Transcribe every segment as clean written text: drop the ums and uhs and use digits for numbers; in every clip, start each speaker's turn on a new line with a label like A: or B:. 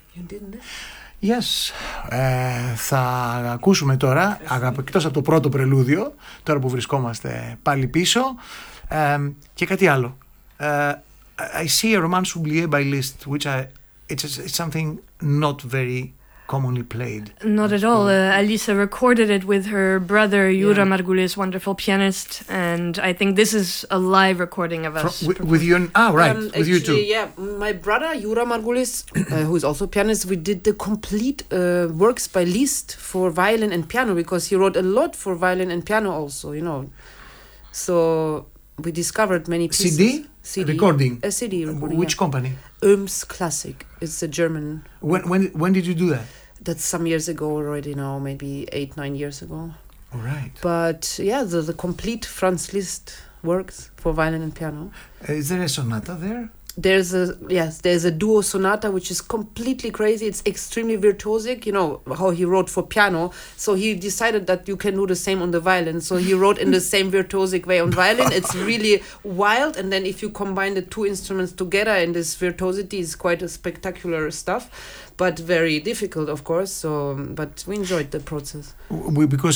A: Yes. Θα ακούσουμε τώρα, εκτός από το πρώτο πρελούδιο, τώρα που βρισκόμαστε πάλι πίσω, και κάτι άλλο. I see a romance oublié by Liszt, which it's something not very commonly played.
B: Not at all. Alisa recorded it with her brother Jura Margulis, wonderful pianist, and I think this is a live recording of us.
A: With you? Right. With you too.
C: Yeah, my brother Jura Margulis, who is also a pianist, we did the complete works by Liszt for violin and piano, because he wrote a lot for violin and piano also, you know. So we discovered many pieces.
A: CD? Recording?
C: A CD recording.
A: Which company?
C: Classic. It's a German.
A: When did you do that?
C: That's some years ago already now, maybe 8-9 years ago.
A: All right.
C: But yeah, the complete Franz Liszt works for violin and piano.
A: Is there a sonata there?
C: There's a duo sonata which is completely crazy. It's extremely virtuosic, you know, how he wrote for piano. So he decided that you can do the same on the violin. So he wrote in the same virtuosic way on violin. It's really wild. And then if you combine the two instruments together in this virtuosity, it's quite a spectacular stuff. But very difficult, of course. But we enjoyed the process.
A: Because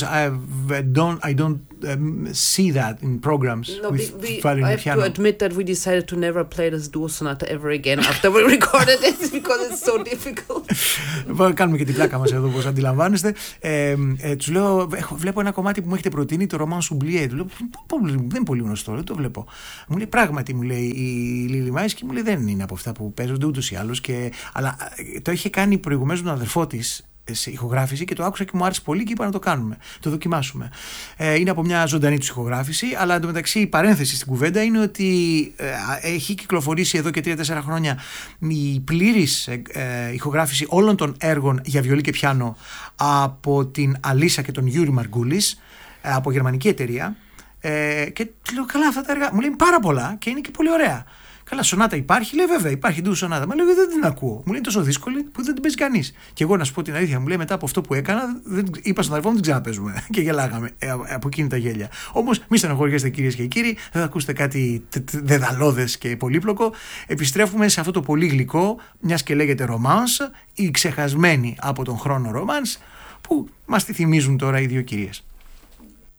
A: I don't see that in programs with violin and piano.
C: I have to admit that we decided to never play this duo sonata ever again after we recorded it, because it's so difficult.
A: Κάνουμε και την πλάκα μας εδώ, όπως αντιλαμβάνεστε. Τους λέω, βλέπω ένα κομμάτι που μου έχετε προτείνει, το Romance Oublié. Του λέω, δεν είναι πολύ γνωστό, δεν το βλέπω. Μου λέει, πράγματι, μου λέει η Λίλη Μάισκη, μου λέει, δεν είναι από αυτά που παίζονται ούτως ή άλλως. Αλλά το είχε κάνει προηγουμένως τον αδερφό της σε ηχογράφηση και το άκουσα και μου άρεσε πολύ και είπα να το κάνουμε, το δοκιμάσουμε. Είναι από μια ζωντανή τους ηχογράφηση, αλλά εντωμεταξύ η παρένθεση στην κουβέντα είναι ότι έχει κυκλοφορήσει εδώ και 3-4 χρόνια η πλήρης ηχογράφηση όλων των έργων για βιολί και πιάνο από την Αλίσα και τον Γιούρι Μαργκούλης, από γερμανική εταιρεία, και λέω, καλά, αυτά τα έργα μου λέει πάρα πολλά και είναι και πολύ ωραία. Καλά, σονάτα υπάρχει, λέει, βέβαια υπάρχει ντου σονάτα. Μα λέει, δεν την ακούω. Μου λέει, είναι τόσο δύσκολη που δεν την παίζει κανείς. Και εγώ, να σου πω την αλήθεια, μου λέει, μετά από αυτό που έκανα, είπα στον αδερφό μου, την ξαναπαίζουμε. Και γελάγαμε από εκείνη τα γέλια. Όμως, μη στενοχωριέστε, κυρίες και κύριοι, δεν θα ακούσετε κάτι δεδαλώδες και πολύπλοκο. Επιστρέφουμε σε αυτό το πολύ γλυκό, μιας και λέγεται romance, ή ξεχασμένη από τον χρόνο romance, που μας τη θυμίζουν τώρα οι δύο κυρίες.